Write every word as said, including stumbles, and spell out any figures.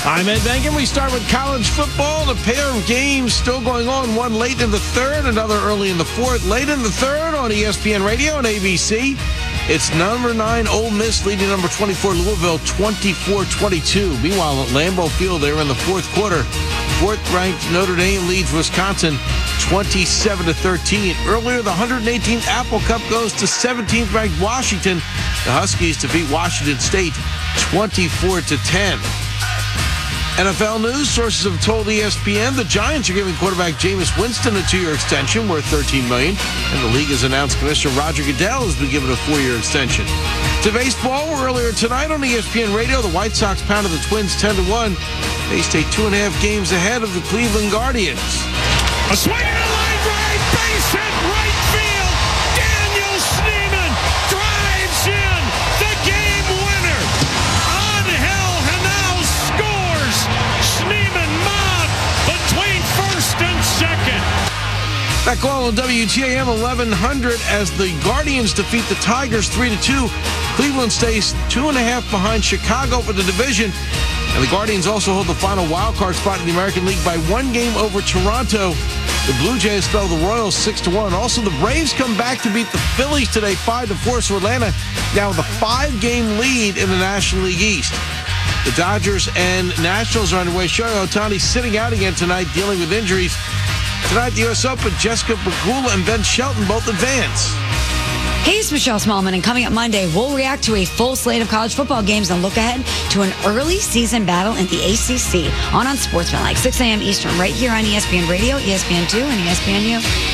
I'm Ed Bengen. We start with college football. The pair of games still going on. One late in the third, another early in the fourth. Late in the third on E S P N Radio and A B C. It's number nine Ole Miss leading number twenty-four Louisville twenty-four twenty-two. Meanwhile, at Lambeau Field, they're in the fourth quarter. Fourth-ranked Notre Dame leads Wisconsin twenty-seven to thirteen. Earlier, the one hundred eighteenth Apple Cup goes to seventeenth-ranked Washington. The Huskies defeat Washington State twenty-four to ten. N F L news, sources have told E S P N the Giants are giving quarterback Jameis Winston a two-year extension worth thirteen million dollars, and the league has announced Commissioner Roger Goodell has been given a four-year extension. To baseball, earlier tonight on E S P N Radio, the White Sox pounded the Twins ten to one. They stay two and a half games ahead of the Cleveland Guardians. A swing and a line drive, base hit, right field. Daniel Schneemann drives in the game winner. Angel Henao scores. Schneemann mobbed between first and second. Back on W T A M eleven hundred as the Guardians defeat the Tigers three to two. Cleveland stays two and a half behind Chicago for the division. And the Guardians also hold the final wild card spot in the American League by one game over Toronto. The Blue Jays fell the Royals six to one. Also, the Braves come back to beat the Phillies today five to four. So Atlanta now with a five-game lead in the National League East. The Dodgers and Nationals are underway. Shohei Ohtani sitting out again tonight, dealing with injuries. Tonight, the U S Open, Jessica Pegula and Ben Shelton both advance. Hey, it's Michelle Smallman, and coming up Monday, we'll react to a full slate of college football games and look ahead to an early season battle in the A C C on Unsportsmanlike, six a.m. Eastern, right here on E S P N Radio, E S P N two, and E S P N U.